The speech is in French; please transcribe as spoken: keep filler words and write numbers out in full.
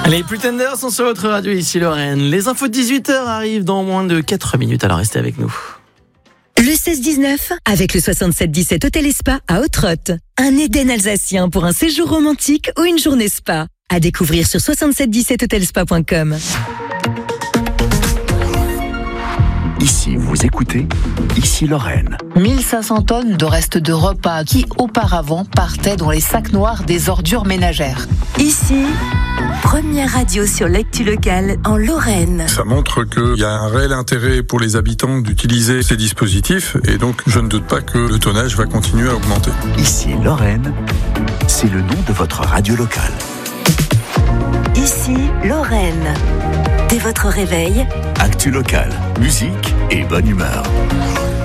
Les Pretenders sont sur votre radio, ici Lorraine. Les infos de dix-huit heures arrivent dans moins de quatre minutes, alors restez avec nous. Le seize dix-neuf, avec le soixante-sept dix-sept Hôtel et Spa à Ottrott. Un Éden alsacien pour un séjour romantique ou une journée spa. À découvrir sur soixante-sept dix-sept hotelspa point com. Ici, vous écoutez, ici Lorraine. mille cinq cents tonnes de restes de repas qui, auparavant, partaient dans les sacs noirs des ordures ménagères. Ici, première radio sur l'actu locale en Lorraine. Ça montre qu'il y a un réel intérêt pour les habitants d'utiliser ces dispositifs et donc je ne doute pas que le tonnage va continuer à augmenter. Ici Lorraine, c'est le nom de votre radio locale. Ici, Lorraine. Dès votre réveil, Actu locale, musique et bonne humeur.